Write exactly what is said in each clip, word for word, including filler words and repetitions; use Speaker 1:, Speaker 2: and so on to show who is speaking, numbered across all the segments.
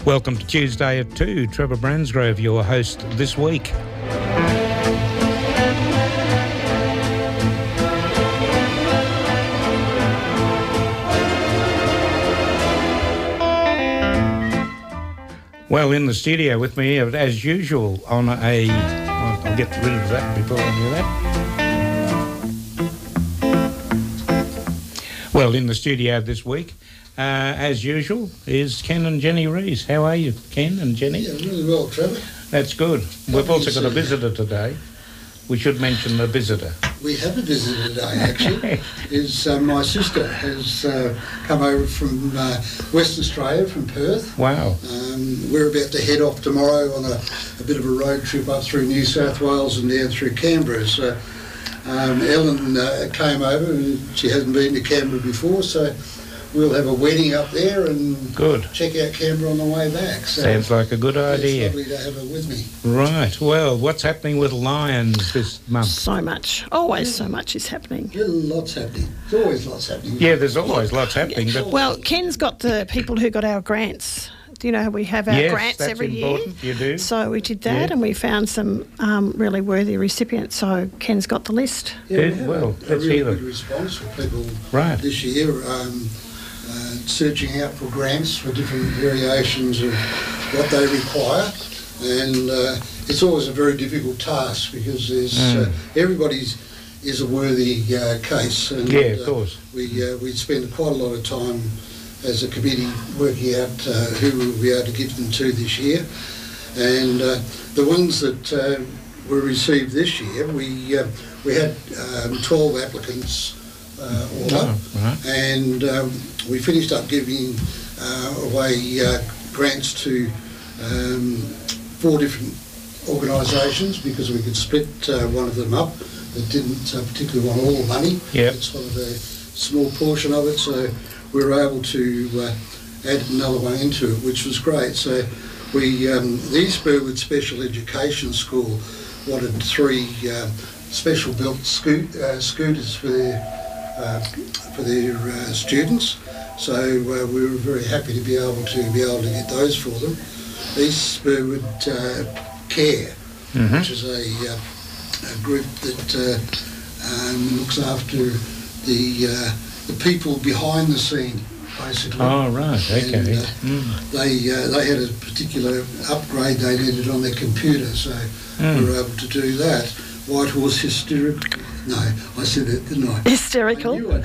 Speaker 1: Welcome to Tuesday at two. Trevor Bransgrove, your host this week. Well, in the studio with me, as usual, on a... I'll get rid of that before I do that. Well, in the studio this week, uh, as usual, is Ken and Jenny Rees. How are you, Ken and Jenny?
Speaker 2: Yeah, really well, Trevor.
Speaker 1: That's good. We've also got a visitor today. We should mention the visitor.
Speaker 2: We have a visitor today, actually. is uh, my sister has uh, come over from uh, Western Australia, from Perth.
Speaker 1: Wow.
Speaker 2: Um, we're about to head off tomorrow on a, a bit of a road trip up through New South Wales and down through Canberra. So um, Ellen uh, came over, and she hasn't been to Canberra before, so we'll have a wedding up there and
Speaker 1: good.
Speaker 2: check out Canberra on the way back. So
Speaker 1: sounds like a good idea.
Speaker 2: It's lovely to have her with me.
Speaker 1: Right. Well, what's happening with Lions this month?
Speaker 3: So much. Always so much is happening.
Speaker 2: Yeah, lots happening. There's always lots happening.
Speaker 1: Yeah, there's always lots happening. But
Speaker 3: well, Ken's got the people who got our grants. Do you know we have our
Speaker 1: yes,
Speaker 3: grants
Speaker 1: that's
Speaker 3: every
Speaker 1: important.
Speaker 3: year?
Speaker 1: You do.
Speaker 3: So we did that,
Speaker 1: Yeah.
Speaker 3: and we found some um, really worthy recipients. So Ken's got the list.
Speaker 2: Yeah, we
Speaker 1: Good.
Speaker 2: had
Speaker 1: Well,
Speaker 2: a, a
Speaker 1: let's
Speaker 2: really
Speaker 1: hear
Speaker 2: good
Speaker 1: them.
Speaker 2: response for people
Speaker 1: Right.
Speaker 2: this year. Um, uh, searching out for grants for different variations of what they require, and uh, it's always a very difficult task because there's
Speaker 1: Mm.
Speaker 2: uh, everybody's is a worthy uh, case, and
Speaker 1: Yeah, of
Speaker 2: uh,
Speaker 1: course.
Speaker 2: we uh, we spend quite a lot of time as a committee working out uh, who we'll be able to give them to this year, and uh, the ones that uh, were received this year, we uh, we had um, twelve applicants uh, all up,
Speaker 1: Oh, right.
Speaker 2: and um, we finished up giving uh, away uh, grants to um, four different organisations because we could split uh, one of them up that didn't uh, particularly want all the money.
Speaker 1: Yep.
Speaker 2: It's sort of a small portion of it, so we were able to uh, add another one into it, which was great. So we, um, the East Burwood Special Education School wanted three uh, special built scoot, uh, scooters for their uh, for their uh, students. So uh, we were very happy to be able to be able to get those for them. East Burwood uh, Care,
Speaker 1: Mhm.
Speaker 2: which is a, uh, a group that uh, um, looks after the uh, the people behind the scene, basically.
Speaker 1: Oh, right. Okay.
Speaker 2: And, uh,
Speaker 1: Mm.
Speaker 2: they uh, they had a particular upgrade they needed on their computer, so
Speaker 1: Mm.
Speaker 2: we were able to do that. White Horse Hysterical. No, I said that, didn't I?
Speaker 3: Hysterical.
Speaker 2: I knew I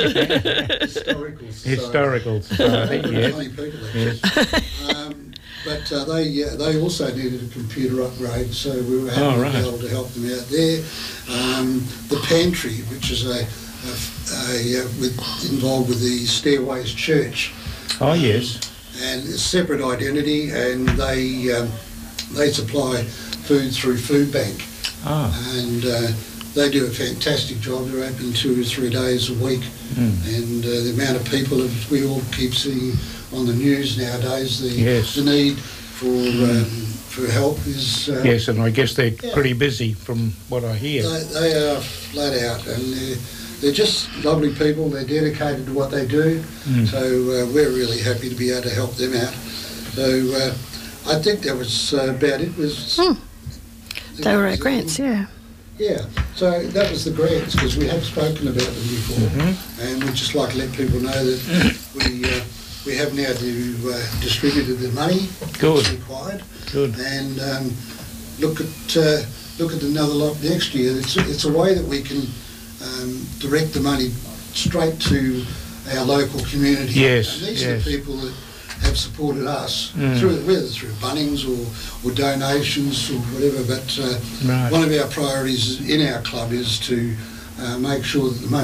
Speaker 2: did. Historical Society.
Speaker 1: Historical Society,
Speaker 2: Very
Speaker 1: yes.
Speaker 2: funny people, actually. Um, but uh, they uh, they also needed a computer upgrade, so we were happy
Speaker 1: Oh,
Speaker 2: to
Speaker 1: right.
Speaker 2: be able to help them out there. Um, the Pantry, which is a, a, a, uh with, involved with the Stairways Church,
Speaker 1: Oh, yes.
Speaker 2: and it's a separate identity, and they um, they supply food through Food Bank,
Speaker 1: Ah.
Speaker 2: and uh, they do a fantastic job. They're open two or three days a week,
Speaker 1: Mm.
Speaker 2: and uh, the amount of people that we all keep seeing on the news nowadays, the,
Speaker 1: Yes.
Speaker 2: the need for um, for help is uh,
Speaker 1: Yes, and I guess they're
Speaker 2: Yeah.
Speaker 1: pretty busy from what I hear.
Speaker 2: they, they are flat out, and they're, they're just lovely people. They're dedicated to what they do,
Speaker 1: Mm.
Speaker 2: so uh, we're really happy to be able to help them out. So uh, I think that was uh, about it. Was
Speaker 3: Hmm.
Speaker 2: I think
Speaker 3: They
Speaker 2: that
Speaker 3: were
Speaker 2: was
Speaker 3: our
Speaker 2: it.
Speaker 3: grants, yeah.
Speaker 2: Yeah, so that was the grants, because we have spoken about them before,
Speaker 1: Mhm.
Speaker 2: and we'd just like to let people know that we uh, we have now to, uh, distributed the money
Speaker 1: Good.
Speaker 2: that's required,
Speaker 1: Good.
Speaker 2: and um, look at uh, look at another lot next year. It's it's a way that we can um, direct the money straight to our local community.
Speaker 1: Yes,
Speaker 2: and these are
Speaker 1: yes.
Speaker 2: the people that have supported us
Speaker 1: Mm.
Speaker 2: through whether through Bunnings or, or donations or whatever. But uh,
Speaker 1: Right.
Speaker 2: one of our priorities in our club is to uh, make sure that the money